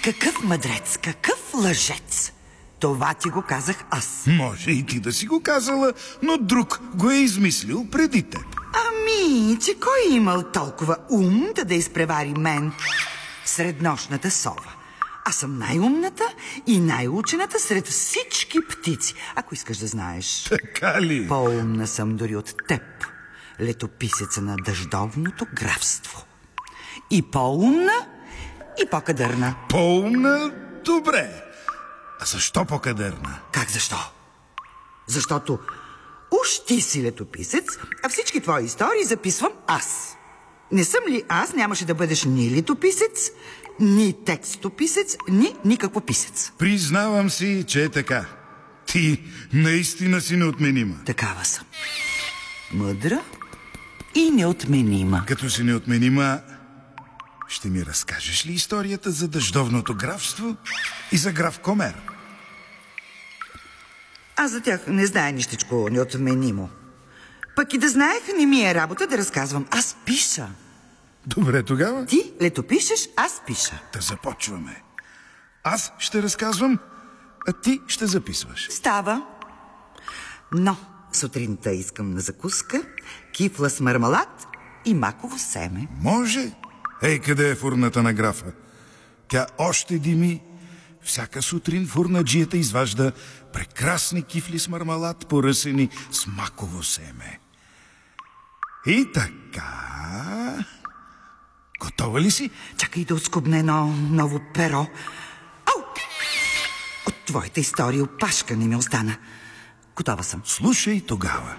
Какъв мъдрец, какъв лъжец! Това ти го казах аз. Може и ти да си го казала, но друг го е измислил преди теб. Ами, че кой е имал толкова ум да изпревари мен? Среднощната сова. Аз съм най-умната и най-учената сред всички птици. Ако искаш да знаеш. Така ли? По-умна съм дори от теб, летописеца на дъждовното графство. И по-умна, и по-кадърна. По-умна? Добре. А защо по-кадърна? Как защо? Защото уж ти си летописец, а всички твои истории записвам аз. Не съм ли аз, нямаше да бъдеш ни летописец, ни текстописец, ни никакво писец. Признавам си, че е така. Ти наистина си неотменима. Такава съм. Мъдра и неотменима. Като си неотменима, ще ми разкажеш ли историята за дъждовното графство и за граф Комер? Аз за тях не знае нищичко неотменимо. Пък и да знаех, не ми е работа да разказвам. Аз пиша. Добре тогава. Ти летопишеш, аз пиша. Да започваме. Аз ще разказвам, а ти ще записваш. Става. Но сутринта искам на закуска кифла с мармалад и маково семе. Може? Ей, къде е фурната на графа? Тя още дими. Всяка сутрин фурнаджията изважда прекрасни кифли с мармалад, поръсени с маково семе. И така... Готова ли си? Чакай да отскубне едно ново перо. Ау! От твоята история опашка не ми остана. Готова съм. Слушай тогава.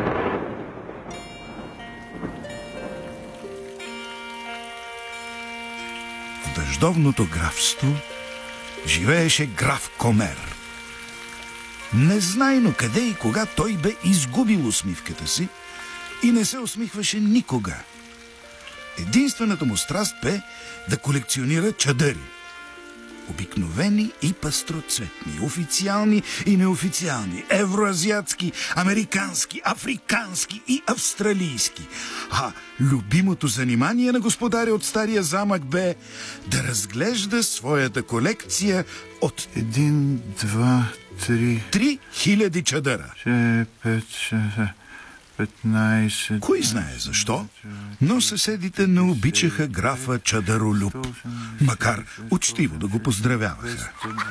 В дъждовното графство живееше граф Комер. Незнайно къде и кога той бе изгубил усмивката си и не се усмихваше никога. Единствената му страст бе да колекционира чадъри. Обикновени и пастроцветни, официални и неофициални, евроазиатски, американски, африкански и австралийски. А любимото занимание на господаря от стария замък бе да разглежда своята колекция от 1, 2, 3... 3000 чадъра. 4, 5, 6, 15... Кой знае защо, но съседите не обичаха графа Чадъролюб, макар учтиво да го поздравяваха.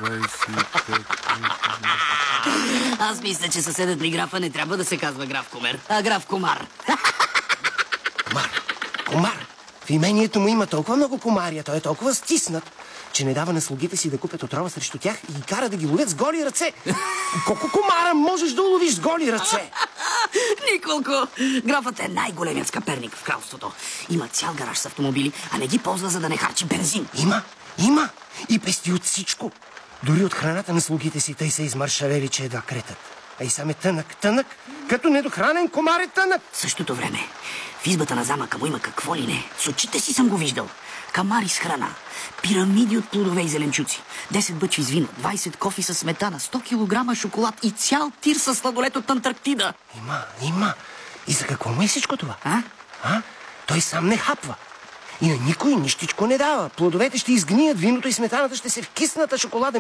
Аз мисля, че съседът ми графа не трябва да се казва граф Комер, а граф Комар. Комар. В имението му има толкова много комария, той е толкова стиснат, че не дава на слугите си да купят отрова срещу тях и ги кара да ги ловят с голи ръце. Колко комара можеш да уловиш с голи ръце? Николко! Графът е най-големият скъперник в кралството. Има цял гараж с автомобили, а не ги ползва, за да не харчи бензин. Има. И пести от всичко. Дори от храната на слугите си тъй са измършавели, че едва кретат. А и сам е тънък, като недохранен комар е тънък. В същото време, в избата на замъка му има какво ли не. С очите си съм го виждал. Камари с храна, пирамиди от плодове и зеленчуци, 10 бъчви с вино, 20 кофи с сметана, 100 килограма шоколад и цял тир с сладолет от Антарктида. Има. И за какво му е всичко това? А? Той сам не хапва. И на никой нищичко не дава. Плодовете ще изгният, виното и сметаната ще се вкиснат, а шоколада